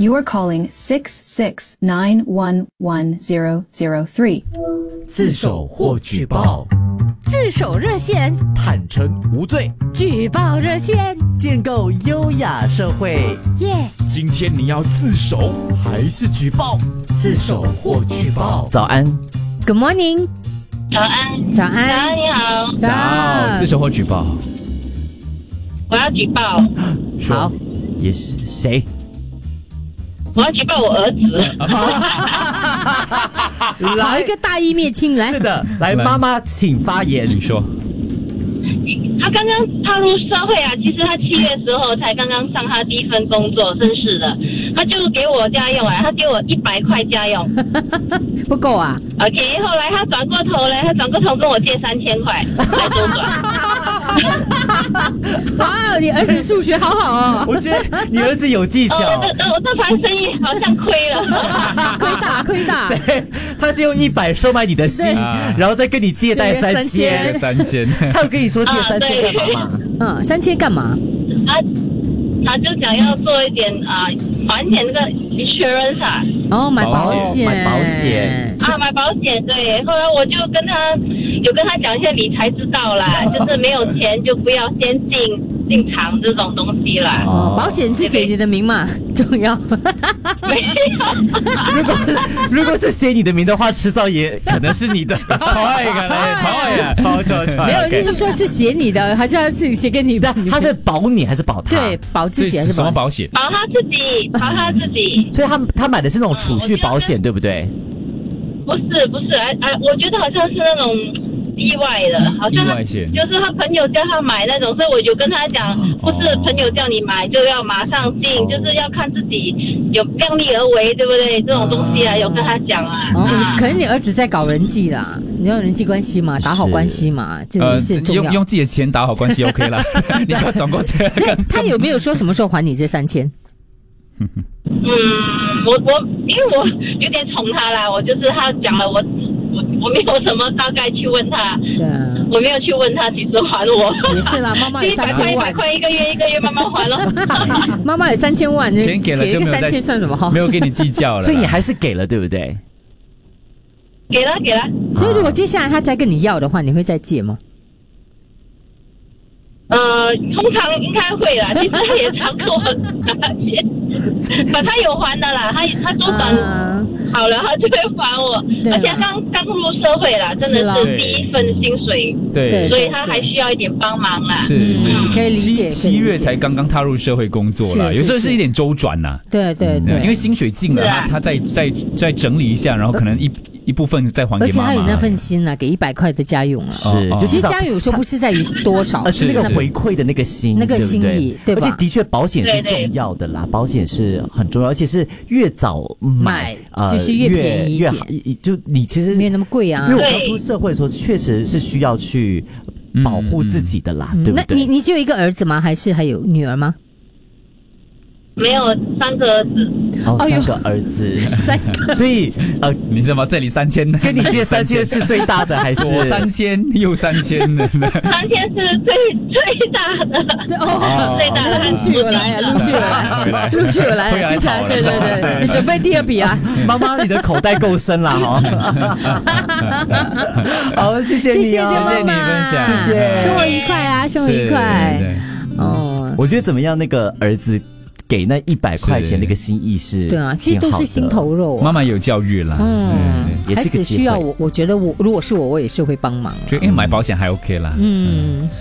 You are calling 669111003. 自首或举报， 自首热线， 坦诚无罪， 举报热线， 建构优雅社会。 耶！ 今天你要自首还是举报？ 自首或举报。早安， Good morning， 早安， 早安， 早安，你好， 早，自首或举报？ 我要举报， 好，也是谁？ 我要举报我儿子。 好一个大义灭亲来。 是的，来，妈妈请发言。 请说。 他刚刚踏入社会啊，其实他7月时候才刚刚上他第一份工作，正式的，他就给我家用啊，他给我100块家用， 不够啊。 OK， 后来他转过头跟我借3000块来周转。 哇，你儿子数学好好哦。 我觉得你儿子有技巧。 我这盘生意好像亏了。 亏大。 对，他是用100收买你的心，然后再跟你借贷3000。 3000， 他有跟你说借3000干嘛吗 ？3000干嘛？ 他就想要做一点还钱那个 insurance 买保险， 买保险对。后来我就跟他讲一些理财之道啦，就是没有钱就不要先进场这种东西啦。 保险是写你的名嘛，重要。 没有。 如果是写你的名的话，迟早也可能是你的。超没有，就是说是写你的，还是要自己写给你的？ 他是保你还是保他？ 对，保自己还是什么保险？ 保他自己。 所以他买的是那种储蓄保险，对不对？ 不是，我觉得好像是那种意外的，好像就是他朋友叫他买那种，所以我就跟他讲，不是朋友叫你买就要马上进，就是要看自己有量力而为，对不对？这种东西有跟他讲可能你儿子在搞人际啦，你要人际关系嘛，打好关系嘛，这个是重要。 用自己的钱打好关系 OK 了，你不要转过这个。 所以他有没有说什么时候还你这3000？ 我因为我有点宠他啦，我就是他讲了，我没有什么大概去问他， 对， 我没有去问他几时还我。 也是啦，妈妈有3000万， 100块一个月慢慢还了。 妈妈有3000万， 钱给了就没有 3000算什么？ 没有跟你计较了， 所以你还是给了，对不对？ 给了。 所以如果接下来他再跟你要的话，你会再借吗？ 通常应该会啦，其实他也常跟我拿钱，他有还的啦，他周转好了，他就会还我，而且刚入社会啦，真的是第一份薪水， 对， 所以他还需要一点帮忙啦。 是， 可以理解。 7月才刚踏入社会工作啦，有时候是一点周转呐。 对， 因为薪水进了，他再整理一下，然后可能一部分再还给妈妈， 而且他有那份心啊，给100块的家用啊。 是， 其实家用有时候不是在于多少， 而是这个回馈的那个心， 那个心意，对吧？ 而且的确，保险是重要的啦，保险是很重要，而且是越早买就是越便宜越好。就你其实没有那么贵啊。 因为我刚出社会的时候，确实是需要去保护自己的啦，对不对？ 那你只有一个儿子吗？还是还有女儿吗？ 没有，3个儿子。 3个儿子 ，3个。 所以你知道吗？这里3000， 跟你借3000是最大的，还是左3000右3000的 ？3000是最大的，最大的。 陆续有来，接下来对，你准备第2笔啊？ 妈妈，你的口袋够深了哈。好，谢谢你， 谢谢你分享， 谢谢， 生活愉快啊，生活愉快。 我觉得怎么样？那个儿子给那100块钱那个心意是， 对啊，其实都是心头肉。 妈妈有教育啦， 也是个孩子需要我觉得如果是我也是会帮忙。 就因为买保险还 OK 啦，